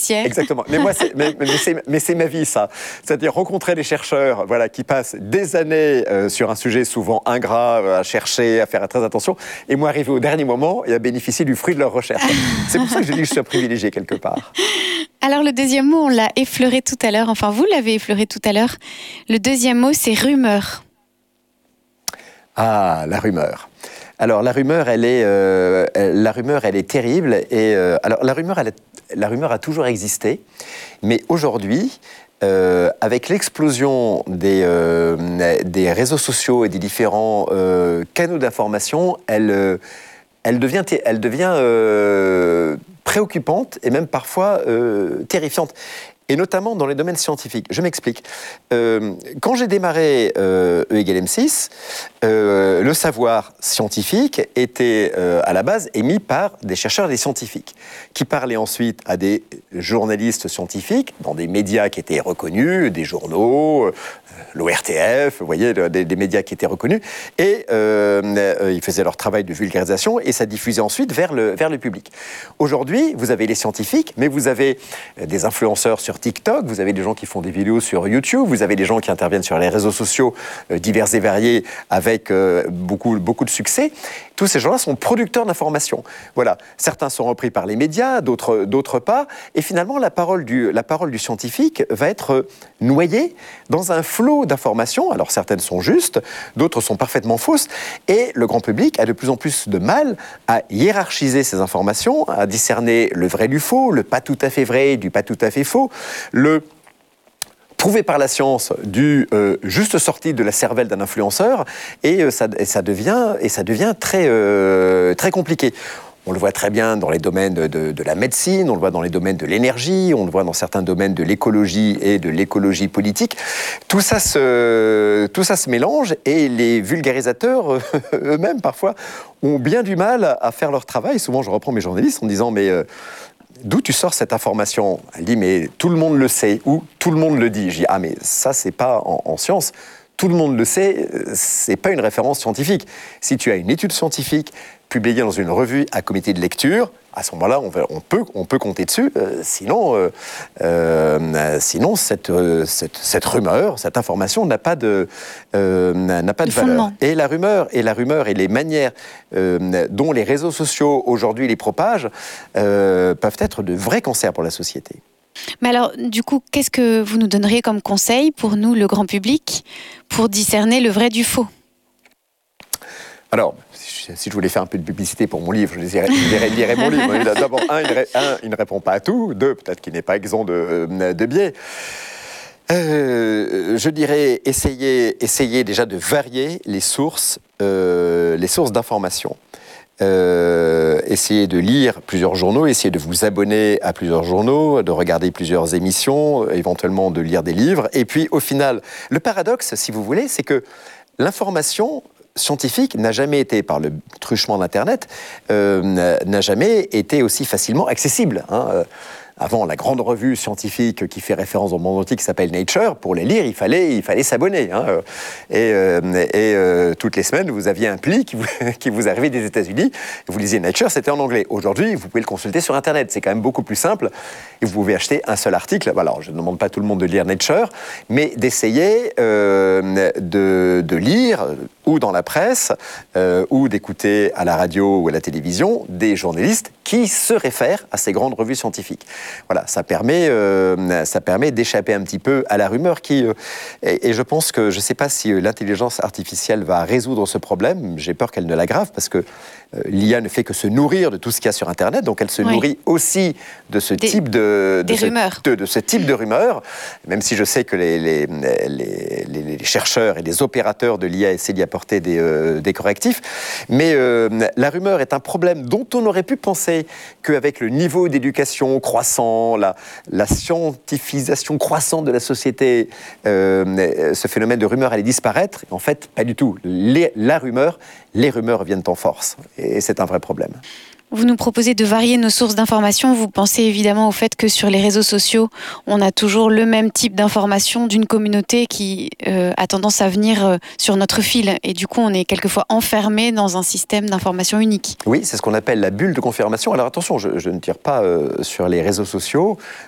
judiciaire. Exactement. Mais moi, c'est ma vie, ça. C'est-à-dire rencontrer des chercheurs, voilà, qui passent des années sur un sujet souvent ingrat, à chercher, à faire très attention, et moi arriver au dernier moment et à bénéficier du fruit de leur recherche. C'est pour ça que je dis que je suis privilégié quelque part. Alors le deuxième mot, on l'a effleuré tout à l'heure, enfin vous l'avez effleuré tout à l'heure. Le deuxième mot, c'est rumeur. Ah, la rumeur. Alors la rumeur, elle est terrible. Et alors la rumeur a toujours existé, mais aujourd'hui, avec l'explosion des réseaux sociaux et des différents canaux d'information, elle devient préoccupante et même parfois terrifiante. Et notamment dans les domaines scientifiques. Je m'explique. Quand j'ai démarré E = M6, le savoir scientifique était à la base émis par des chercheurs et des scientifiques, qui parlaient ensuite à des journalistes scientifiques dans des médias qui étaient reconnus, des journaux, l'ORTF, vous voyez, des médias qui étaient reconnus, et ils faisaient leur travail de vulgarisation et ça diffusait ensuite vers le public. Aujourd'hui, vous avez les scientifiques, mais vous avez des influenceurs sur TikTok, vous avez des gens qui font des vidéos sur YouTube, vous avez des gens qui interviennent sur les réseaux sociaux divers et variés avec beaucoup de succès. Tous ces gens-là sont producteurs d'informations. Voilà. Certains sont repris par les médias, d'autres pas. Et finalement, la parole du scientifique va être noyée dans un flot d'informations. Alors certaines sont justes, d'autres sont parfaitement fausses. Et le grand public a de plus en plus de mal à hiérarchiser ces informations, à discerner le vrai du faux, le pas tout à fait vrai du pas tout à fait faux, le prouvé par la science du juste sorti de la cervelle d'un influenceur, et ça devient très compliqué. On le voit très bien dans les domaines de la médecine, on le voit dans les domaines de l'énergie, on le voit dans certains domaines de l'écologie et de l'écologie politique. Tout ça se mélange et les vulgarisateurs eux-mêmes parfois ont bien du mal à faire leur travail. Souvent je reprends mes journalistes en disant mais d'où tu sors cette information ? Elle dit mais tout le monde le sait ou tout le monde le dit. Je dis ah mais ça c'est pas en science. Tout le monde le sait, c'est pas une référence scientifique. Si tu as une étude scientifique publiée dans une revue à comité de lecture, à ce moment-là, on peut compter dessus. Sinon, cette rumeur, cette information n'a pas de valeur. Et la rumeur et les manières dont les réseaux sociaux aujourd'hui les propagent peuvent être de vrais cancers pour la société. Mais alors, du coup, qu'est-ce que vous nous donneriez comme conseil pour nous, le grand public, pour discerner le vrai du faux ? Alors, si je voulais faire un peu de publicité pour mon livre, je lirais mon livre. D'abord, il ne répond pas à tout. Deux, peut-être qu'il n'est pas exempt de biais. Je dirais, essayez déjà de varier les sources d'information. Essayez de lire plusieurs journaux, essayez de vous abonner à plusieurs journaux, de regarder plusieurs émissions, éventuellement de lire des livres. Et puis, au final, le paradoxe, si vous voulez, c'est que l'information scientifique n'a jamais été, par le truchement d'Internet, n'a jamais été aussi facilement accessible. Avant, la grande revue scientifique qui fait référence au monde entier, qui s'appelle Nature, pour les lire, il fallait s'abonner. Toutes les semaines, vous aviez un pli qui vous arrivait des États-Unis. Vous lisiez Nature, c'était en anglais. Aujourd'hui, vous pouvez le consulter sur Internet. C'est quand même beaucoup plus simple. Et vous pouvez acheter un seul article. Alors, je ne demande pas à tout le monde de lire Nature, mais d'essayer de lire, ou dans la presse, ou d'écouter à la radio ou à la télévision, des journalistes qui se réfèrent à ces grandes revues scientifiques. Voilà, ça permet d'échapper un petit peu à la rumeur et je pense que, je ne sais pas si l'intelligence artificielle va résoudre ce problème, j'ai peur qu'elle ne l'aggrave parce que l'IA ne fait que se nourrir de tout ce qu'il y a sur Internet, donc elle se nourrit aussi de ce type de rumeurs, même si je sais que les chercheurs et les opérateurs de l'IA essaient d'y apporter des correctifs, mais la rumeur est un problème dont on aurait pu penser qu'avec le niveau d'éducation croissant, la scientifisation croissante de la société, ce phénomène de rumeur allait disparaître. En fait, pas du tout. Les rumeurs viennent en force. Et c'est un vrai problème. Vous nous proposez de varier nos sources d'informations. Vous pensez évidemment au fait que sur les réseaux sociaux, on a toujours le même type d'information d'une communauté qui a tendance à venir sur notre fil. Et du coup, on est quelquefois enfermé dans un système d'information unique. Oui, c'est ce qu'on appelle la bulle de confirmation. Alors attention, je ne tire pas sur les réseaux sociaux.